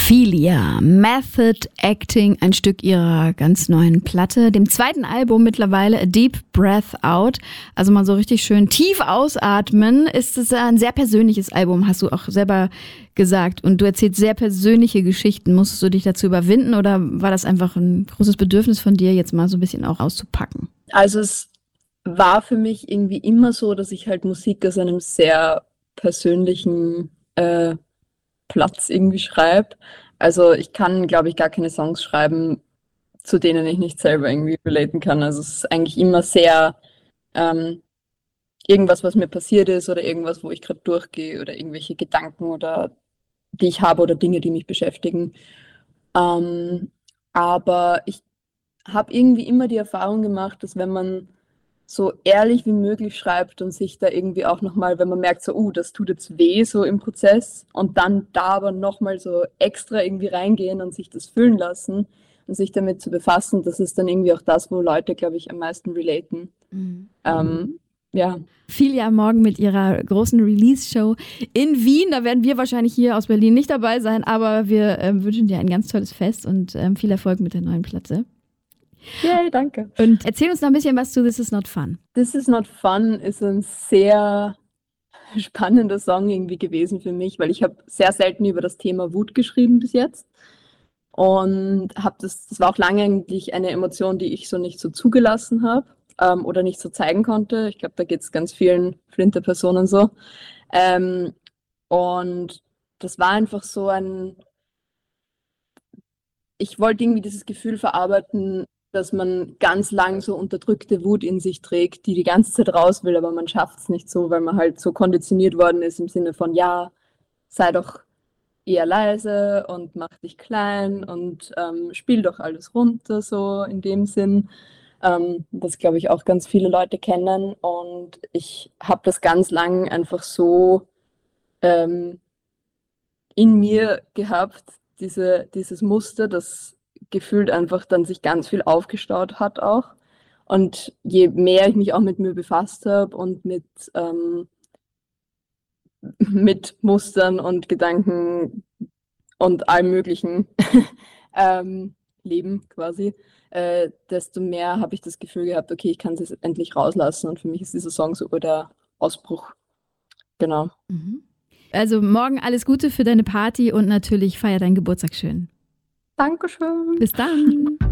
Ophelia, Method Acting, ein Stück ihrer ganz neuen Platte, dem zweiten Album mittlerweile, A Deep Breath Out. Also mal so richtig schön tief ausatmen. Ist es ein sehr persönliches Album, hast du auch selber gesagt. Und du erzählst sehr persönliche Geschichten. Musstest du dich dazu überwinden oder war das einfach ein großes Bedürfnis von dir, jetzt mal so ein bisschen auch auszupacken? Also es war für mich irgendwie immer so, dass ich halt Musik aus einem sehr persönlichen Platz irgendwie schreibe. Also ich kann, glaube ich, gar keine Songs schreiben, zu denen ich nicht selber irgendwie relaten kann. Also es ist eigentlich immer sehr ähm, irgendwas, was mir passiert ist oder irgendwas, wo ich gerade durchgehe oder irgendwelche Gedanken oder die ich habe oder Dinge, die mich beschäftigen. Ähm, aber ich habe irgendwie immer die Erfahrung gemacht, dass wenn man so ehrlich wie möglich schreibt und sich da irgendwie auch nochmal, wenn man merkt, so, das tut jetzt weh so im Prozess und dann da aber nochmal so extra irgendwie reingehen und sich das fühlen lassen und sich damit zu befassen, das ist dann irgendwie auch das, wo Leute, glaube ich, am meisten relaten. Ja. Ophelia morgen mit ihrer großen Release-Show in Wien. Da werden wir wahrscheinlich hier aus Berlin nicht dabei sein, aber wir wünschen dir ein ganz tolles Fest und viel Erfolg mit der neuen Platte. Yay, danke. Und erzähl uns noch ein bisschen was zu This Is Not Fun. This Is Not Fun ist ein sehr spannender Song irgendwie gewesen für mich, weil ich habe sehr selten über das Thema Wut geschrieben bis jetzt und habe das war auch lange eigentlich eine Emotion, die ich so nicht so zugelassen habe oder nicht so zeigen konnte. Ich glaube, da geht es ganz vielen Flinter-Personen so. Und das war einfach so ich wollte irgendwie dieses Gefühl verarbeiten, dass man ganz lang so unterdrückte Wut in sich trägt, die ganze Zeit raus will, aber man schafft es nicht so, weil man halt so konditioniert worden ist im Sinne von, ja, sei doch eher leise und mach dich klein und spiel doch alles runter, so in dem Sinn. Das, glaube ich, auch ganz viele Leute kennen. Und ich habe das ganz lang einfach so ähm, in mir gehabt, dieses Muster, das gefühlt einfach dann sich ganz viel aufgestaut hat auch. Und je mehr ich mich auch mit mir befasst habe und mit Mustern und Gedanken und allem möglichen Leben quasi, desto mehr habe ich das Gefühl gehabt, okay, ich kann es jetzt endlich rauslassen. Und für mich ist dieser Song so der Ausbruch. Genau. Also morgen alles Gute für deine Party und natürlich feier deinen Geburtstag schön. Dankeschön. Bis dann.